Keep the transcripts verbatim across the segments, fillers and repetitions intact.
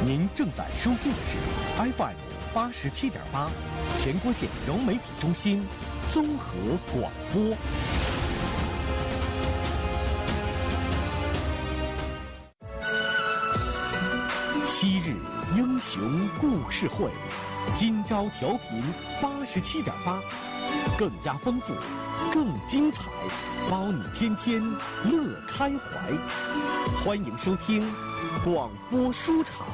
您正在收听的是 F M 八十七点八，全国县融媒体中心综合广播。昔日英雄故事会，今朝调频八十七点八，更加丰富，更精彩，包你天天乐开怀。欢迎收听广播书场。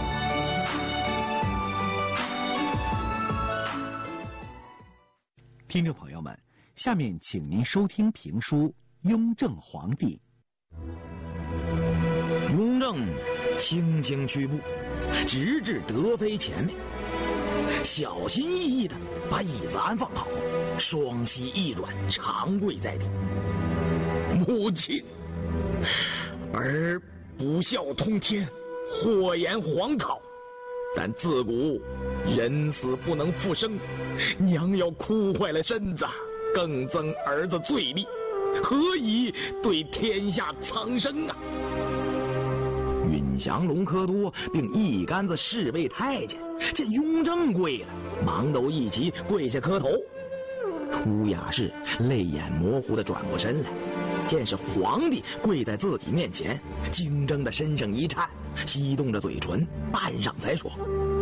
听众朋友们，下面请您收听评书《雍正皇帝》。 雍正轻轻屈步，直至德妃前面，小心翼翼地把椅子安放好，双膝一软，长跪在地。 母亲，儿不孝通天，祸延皇考，但自古人死不能复生，娘要哭坏了身子，更增儿子罪孽，何以对天下苍生啊？ 允祥、隆科多并一干子侍卫太监见雍正跪了，忙都一齐跪下磕头。乌雅氏泪眼模糊地转过身来，见是皇帝跪在自己面前，惊怔的身上一颤，翕动着嘴唇，半晌才说：“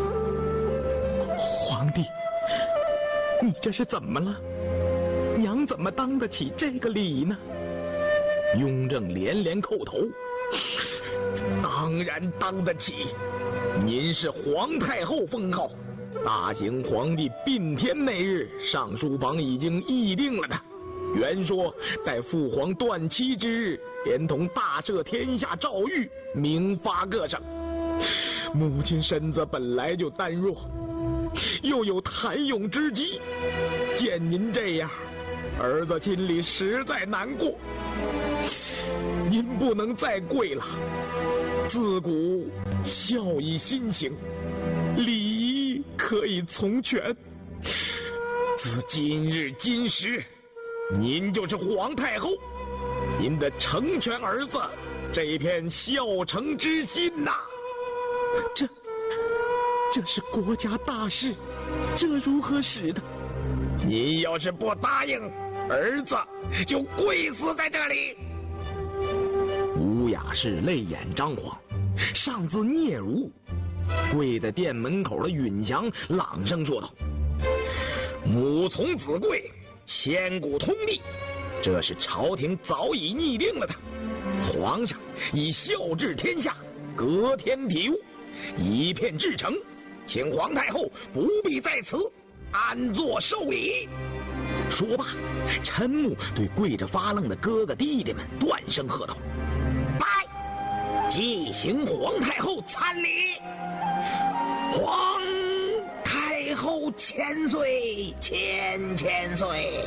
皇帝，你这是怎么了？娘怎么当得起这个礼呢？” 雍正连连叩头：“ 当然当得起，您是皇太后封号，大行皇帝并天那日，上书房已经议定了的。原说待父皇断期之日，连同大赦天下诏谕，明发各省。母亲身子本来就单弱，又有谭咏之疾，见您这样，儿子心里实在难过。您不能再跪了，自古孝以心行，礼仪可以从权。自今日今时，您就是皇太后，您得成全儿子这片孝成之心呐、啊！这这是国家大事，这如何使得？您要是不答应，儿子就跪死在这里。 乌雅氏泪眼张狂，上自嗫嚅。跪在店门口的允祥朗声说道：“ 母从子贵，千古通例，这是朝廷早已拟定了的。皇上以孝治天下，革天体物，一片至诚，请皇太后不必在此，安坐受礼。” 说罢，嗔目对跪着发愣的哥哥弟弟们断声喝道：“ 来，即行皇太后参礼。皇太后千岁，千千岁。”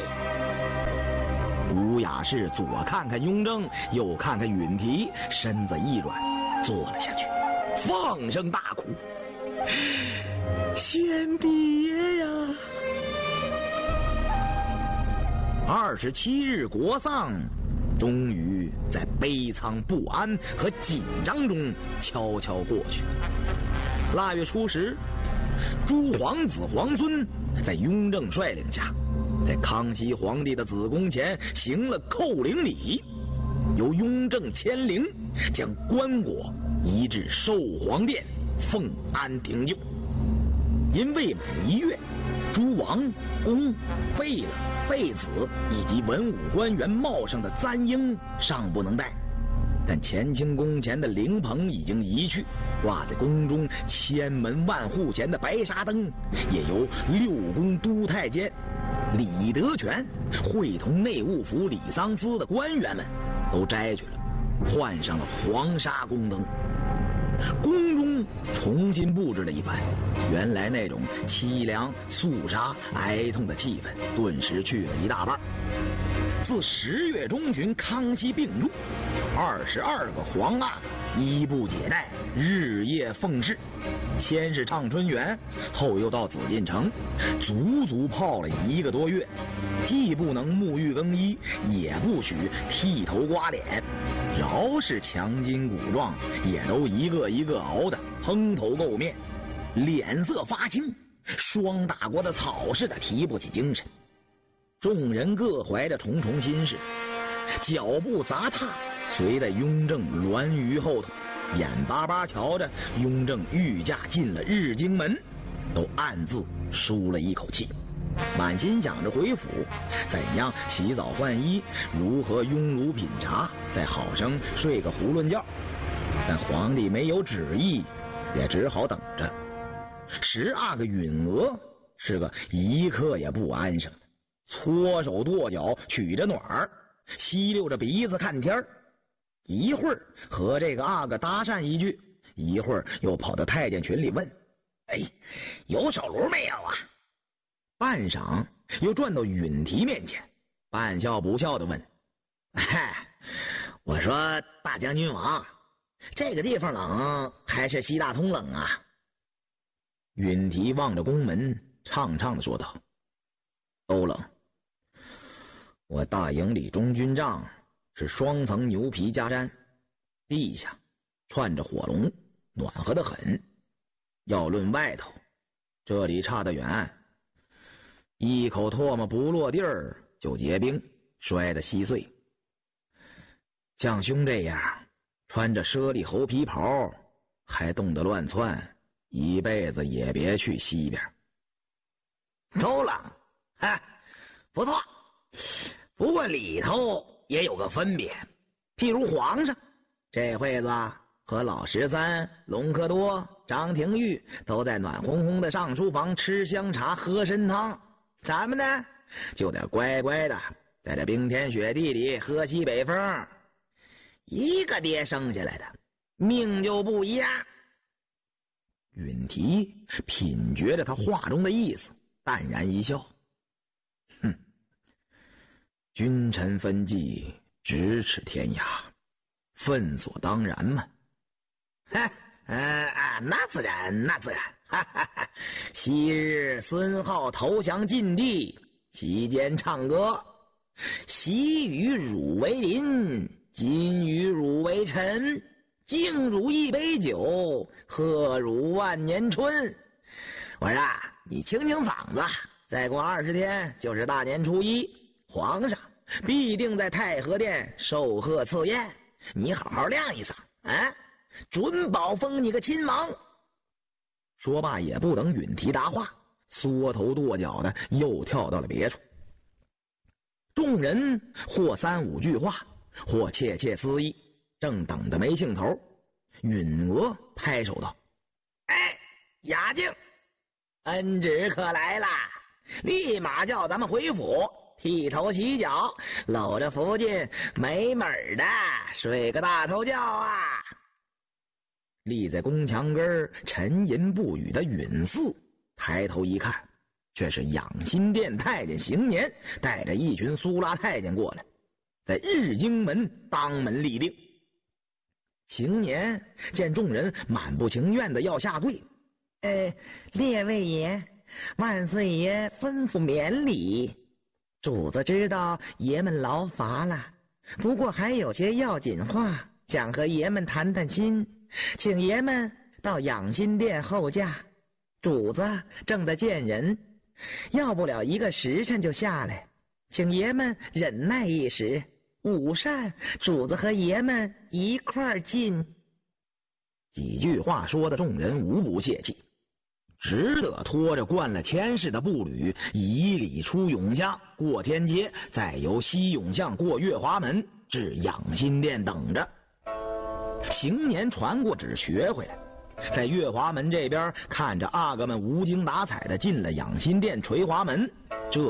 乌雅氏左看看雍正，右看看允提，身子一软，坐了下去，放声大哭：“ 先爹呀！” 二十七日国丧，终于在悲怆不安和紧张中悄悄过去。腊月初十，诸皇子皇孙在雍正率领下，在康熙皇帝的子宫前行了叩灵礼，由雍正牵灵，将棺椁移至寿皇殿奉安停柩。因未满一月，诸王公废了废子以及文武官员茂盛的簪缨尚不能戴，但乾清宫前的灵棚已经移去，挂在宫中千门万户前的白纱灯也由六宫都太监李德全会同内务府李桑司的官员们都摘去了，换上了黄纱宫灯。宫中重新布置了一番，原来那种凄凉肃杀哀痛的气氛顿时去了一大半。自十月中旬康熙病入，二十二个皇阿衣不解带，日夜奉侍，先是畅春园，后又到紫禁城，足足泡了一个多月，既不能沐浴更衣，也不许剃头刮脸，饶是强筋骨壮，也都一个一个熬的蓬头垢面，脸色发青，霜打过的草似的提不起精神。众人各怀着重重心事，脚步杂踏，随在雍正栾舆后头，眼巴巴瞧着雍正御驾进了日经门，都暗自舒了一口气，满心想着回府怎样洗澡换衣，如何拥炉品茶，再好生睡个囫囵觉。但皇帝没有旨意，也只好等着。十阿哥允娥是个一刻也不安生，搓手跺脚取着暖儿，吸溜着鼻子看天儿，一会儿和这个阿哥搭讪一句，一会儿又跑到太监群里问：哎，有手炉没有啊？半晌又转到允提面前，半笑不笑的问：嗨，我说大将军王，这个地方冷还是西大通冷啊？允提望着宫门，畅畅的说道：都冷。我大营里中军帐是双层牛皮夹毡，地下串着火笼，暖和的很。要论外头，这里差得远，一口唾沫不落地儿就结冰，摔得稀碎。像兄这样穿着猞猁猴皮袍，还冻得乱窜，一辈子也别去西边。都冷，哈，不错。不过里头也有个分别，譬如皇上这会子和老十三、隆科多、张廷玉都在暖烘烘的上书房吃香茶喝参汤，咱们呢就得乖乖的在这冰天雪地里喝西北风。一个爹生下来的命就不一样。允提品觉着他话中的意思，淡然一笑：哼，君臣分际，咫尺天涯，分所当然嘛。哈，呃啊，那自然，那自然。哈哈哈！昔日孙浩投降晋帝，其间唱歌：昔与汝为邻，今与汝为臣。敬汝一杯酒，贺汝万年春。我说啊，你清清嗓子，再过二十天就是大年初一，皇上必定在太和殿寿贺赐宴，你好好亮一嗓啊，准保封你个亲王。说罢也不等允提答话，缩头跺脚的又跳到了别处。众人或三五句话，或窃窃私议，正等得没兴头，允娥拍手道：哎，雅静，恩旨可来了，立马叫咱们回府剃头洗脚，搂着福晋美美的睡个大头觉啊。立在宫墙根沉吟不语的允嗣抬头一看，却是养心殿太监邢年带着一群苏拉太监过来，在日经门当门立令。邢年见众人满不情愿的要下跪，呃，列位爷，万岁爷吩咐免礼。主子知道爷们劳乏了，不过还有些要紧话想和爷们谈谈心，请爷们到养心殿候驾。主子正在见人，要不了一个时辰就下来，请爷们忍耐一时，午膳主子和爷们一块儿进。几句话说的众人无不泄气，只得拖着惯了千世的步履，以礼出永巷，过天街，再由西永巷过月华门至养心殿等着。邢年传过旨学回来，在月华门这边看着阿哥们无精打采的进了养心殿垂华门，这